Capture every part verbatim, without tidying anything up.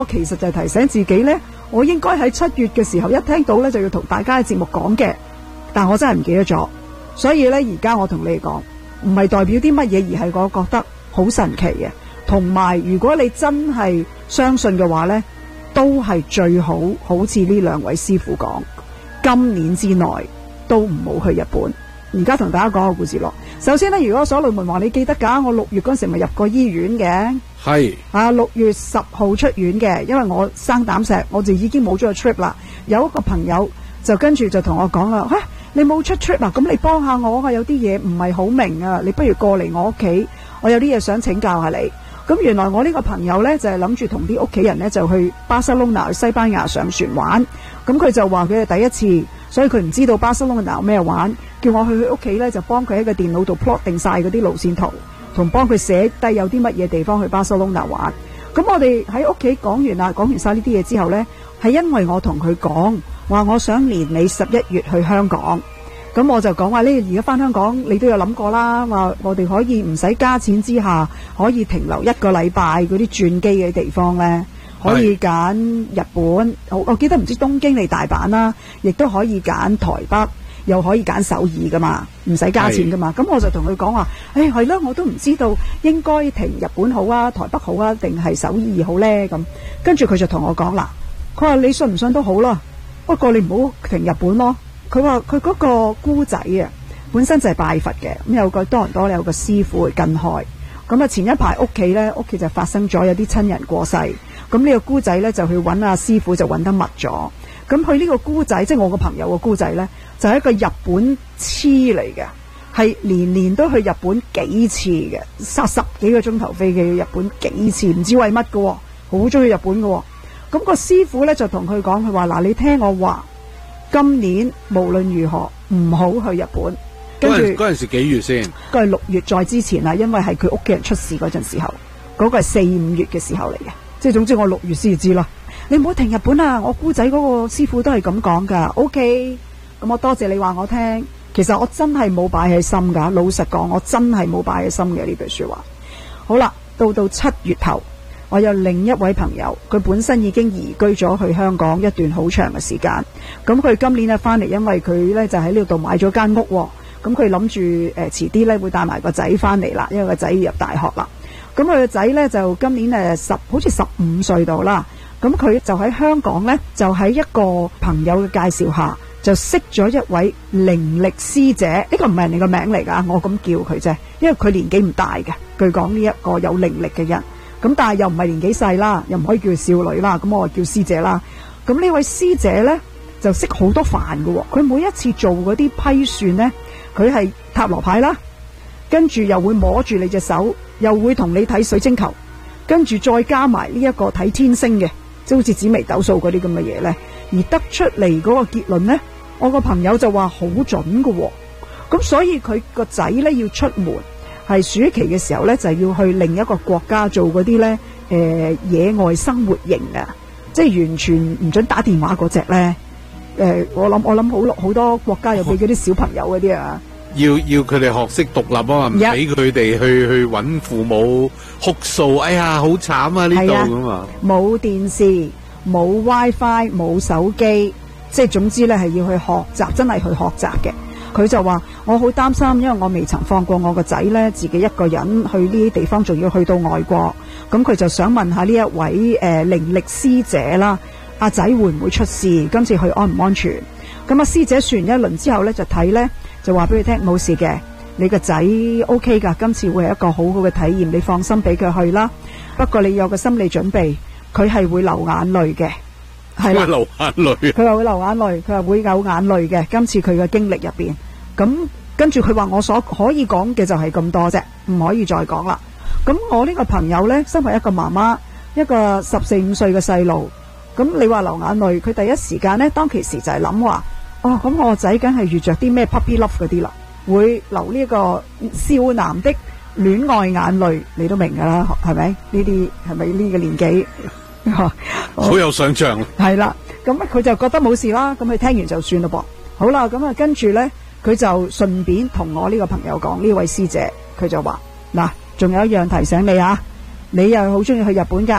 我其實就係提醒自己呢，我應該喺七月嘅時候一聽到呢就要同大家嘅節目講嘅，但我真係唔記得咗。所以呢，而家我同你講，唔係代表啲乜嘢，而係我覺得好神奇嘅。同埋，如果你真係相信嘅話呢，都係最好，好似呢兩位師傅講，今年之內都唔好去日本。而家同大家講個故事咯。首先呢，如果所羅門話你記得㗎，我六月嗰時咪入過醫院嘅，係啊，六月十號出院嘅，因為我生膽石，我就已經冇咗個 trip 啦。有一個朋友就跟住就同我講啦，吓、啊、你冇出 trip 啊，咁你幫下我啊，有啲嘢唔係好明啊，你不如過嚟我屋企，我有啲嘢想請教下你。咁原來我呢個朋友呢，就係諗住同啲屋企人呢，就去巴塞隆納去西班牙上船玩，咁佢就話佢係第一次，所以佢唔知道巴塞隆納有咩玩，叫我去佢屋企呢，就幫佢喺個電腦度 plot 定晒嗰啲路線圖，同幫佢寫低有啲乜嘢地方去巴塞隆納玩。咁我哋喺屋企講完啦，講完晒呢啲嘢之後呢，係因為我同佢講話我想年尾十一月去香港。咁我就講話呢，而家翻香港你都有諗過啦，話我哋可以唔使加錢之下，可以停留一個禮拜嗰啲轉機嘅地方呢，可以揀日本，我我記得唔知東京定大阪啦，亦都可以揀台北，又可以揀首爾噶嘛，唔使加錢噶嘛。咁我就同佢講話，誒係啦，我都唔知道應該停日本好啊，台北好啊，定係首爾好呢？咁跟住佢就同我講啦，佢話你信唔信都好啦，不過你唔好停日本咯。佢話佢嗰個姑仔啊，本身就係拜佛嘅，咁有個多倫多有個師傅去跟開，咁啊前一排屋企呢，屋企就發生咗有啲親人過世，咁呢個姑仔呢，就去揾阿師傅就揾得密咗，咁佢呢個姑仔即係我個朋友個姑仔呢，就係一個日本痴嚟嘅，係年年都去日本幾次嘅，殺十幾個鐘頭飛機去日本幾次，唔知為乜嘅，好中意日本嘅，咁個師傅呢，就同佢講，佢話嗱，你聽我話。今年無論如何唔好去日本。跟住嗰陣時幾月先？ 嗰係六月再之前啦，因為係佢屋企人出事嗰陣時候，嗰、嗰個係四五月嘅時候嚟嘅。即係總之我六月先知啦。你唔好停日本啊！我姑仔嗰個師傅都係咁講噶。OK，咁我多謝你話我聽。其實我真係冇擺喺心噶，老實講，我真係冇擺喺心嘅呢句說話。好啦，到到七月頭。我有另一位朋友，佢本身已經移居咗去香港一段好長嘅時間。咁佢今年咧翻嚟，因為佢咧就喺呢度買咗間屋，咁佢諗住誒遲啲咧會帶埋個仔翻嚟啦，因為個仔要入大學啦。咁佢個仔咧就今年誒十好似十五歲度啦。咁佢就喺香港咧，就喺一個朋友嘅介紹下，就識咗一位靈力師姐。呢個唔係人哋個名嚟㗎，我咁叫佢啫，因為佢年紀唔大嘅。據講呢一個有靈力嘅人。咁但係又唔係年紀細啦，又唔可以叫少女啦，咁我叫師姐啦。咁呢位師姐呢，就識好多範嘅，佢每一次做嗰啲批算呢，佢係塔羅牌啦，跟住又會摸住你隻手，又會同你睇水晶球，跟住再加埋呢一個睇天星嘅，即係好似紫微斗數嗰啲咁嘅嘢呢，而得出嚟嗰個結論呢，我個朋友就話好準嘅，咁所以佢個仔呢要出門。係暑期嘅時候呢，就係要去另一個國家做嗰啲呢誒野外生活營啊，即係完全唔准打電話嗰隻呢。誒、呃，我諗我諗好好多國家又俾嗰啲小朋友嗰啲啊， 要要佢哋學識獨立啊嘛，唔俾佢哋去去揾父母哭訴，哎呀好慘啊呢度咁啊， 冇電視、冇 WiFi、冇手機，即係總之呢係要去學習，真係去學習嘅。佢就話我好擔心，因為我未曾放過我個仔呢，自己一個人去呢啲地方，仲要去到外國。咁佢就想問下呢一位誒靈力師姐啦，阿仔會唔會出事？今次去安唔安全？咁阿師姐算完一輪之後呢，就睇呢，就話俾佢聽冇事嘅，你個仔 OK 噶，今次會係一個好好嘅體驗，你放心俾佢去啦。不過你有個心理準備，佢係會流眼淚嘅。係啦， 流眼淚， 佢話會流眼淚，佢話會有眼淚嘅。今次佢嘅經歷入邊，咁跟住佢話我所可以講嘅就係咁多啫，唔可以再講啦。咁我呢個朋友呢，身為一個媽媽，一個十四五歲嘅細路，咁你話流眼淚，佢第一時間呢，當其時就係諗話，哦，咁我個仔梗係遇着啲咩 puppy love 嗰啲啦，會流呢個少男的戀愛眼淚，你都明噶啦，係咪？呢啲係咪呢個年紀？ 好有想象， 係啦，咁佢就覺得冇事啦，咁佢聽完就算咯噃。好啦，咁啊跟住呢，佢就順便同我呢個朋友講，呢位師姐，佢就話嗱，仲有一樣提醒你啊，你又好中意去日本噶，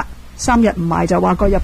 三日唔埋就話個日